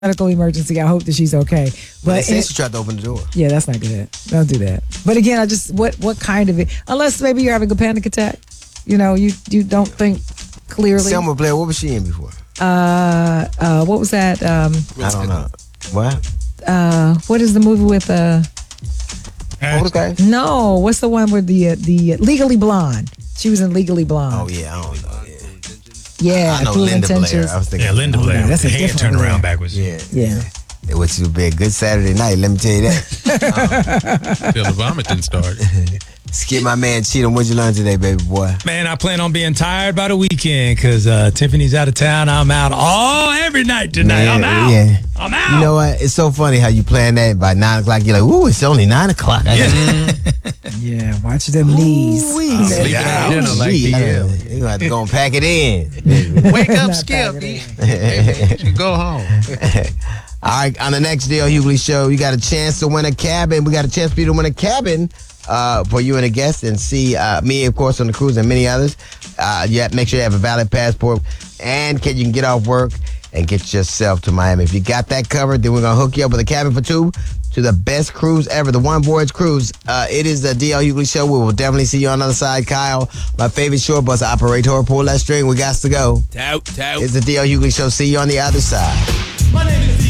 medical emergency. I hope that she's okay. But they she tried to open the door. Yeah, that's not good. Don't do that. But again, I just what kind of it? Unless maybe you're having a panic attack. You know, you don't think clearly. Selma Blair, what was she in before? What was that? I don't know. What? What is the movie with Okay. No, what's the one with the Legally Blonde? She was in Legally Blonde. Oh yeah, I don't know. Yeah, I know Linda Blair. I was thinking. Linda Blair. That's the a hand different turned around one. backwards. Yeah. Yeah. Which would be a good Saturday night, let me tell you that. Till the vomiting started. Skip my man Cheatham. What'd you learn today, baby boy? Man, I plan on being tired by the weekend because Tiffany's out of town. I'm out every night tonight. Man, I'm out. yeah. I'm out. You know what? It's so funny how you plan that by 9 o'clock. You're like, ooh, it's only 9 o'clock. Yeah, watch them knees. Sleeping at dinner like DL. You're going to have to go and pack it in. Wake up, Not Skip. packing You can go home. All right, on the next D.L. Hughley Show, you got a chance to win a cabin. We got a chance for you to win a cabin for you and a guest and see me, of course, on the cruise and many others. Make sure you have a valid passport and you can get off work and get yourself to Miami. If you got that covered, then we're going to hook you up with a cabin for two to the best cruise ever, the One Voyage Cruise. It is the D.L. Hughley Show. We will definitely see you on the other side. Kyle, my favorite short bus operator, pull that string. We got to go. Tout. It's the D.L. Hughley Show. See you on the other side. My name is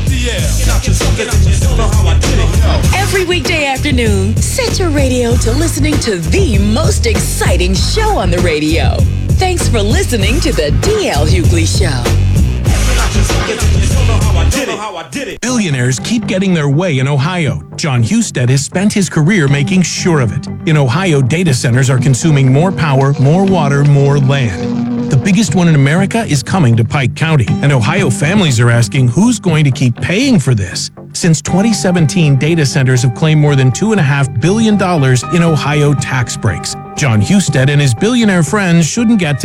DL. Every weekday afternoon, set your radio to listening to the most exciting show on the radio. Thanks for listening to the DL Hughley Show. Billionaires keep getting their way in Ohio. John Husted has spent his career making sure of it. In Ohio, data centers are consuming more power, more water, more land. The biggest one in America is coming to Pike County, and Ohio families are asking who's going to keep paying for this. Since 2017, data centers have claimed more than $2.5 billion in Ohio tax breaks. John Husted and his billionaire friends shouldn't get to